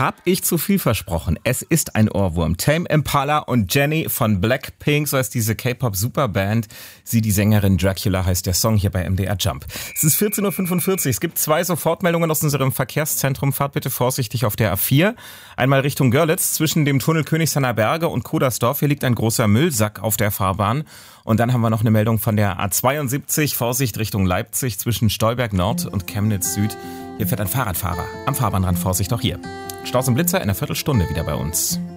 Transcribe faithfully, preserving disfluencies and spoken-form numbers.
hab ich zu viel versprochen. Es ist ein Ohrwurm. Tame Impala und Jennie von Blackpink, so heißt diese K-Pop-Superband. Sie, die Sängerin, Dracula heißt der Song hier bei M D R Jump. Es ist vierzehn Uhr fünfundvierzig. Es gibt zwei Sofortmeldungen aus unserem Verkehrszentrum. Fahrt bitte vorsichtig auf der A vier. Einmal Richtung Görlitz zwischen dem Tunnel Königshainer Berge und Kudersdorf. Hier liegt ein großer Müllsack auf der Fahrbahn. Und dann haben wir noch eine Meldung von der A zweiundsiebzig. Vorsicht Richtung Leipzig zwischen Stolberg Nord und Chemnitz Süd. Hier fährt ein Fahrradfahrer am Fahrbahnrand. Vorsicht auch hier. Staus und Blitzer in einer Viertelstunde wieder bei uns.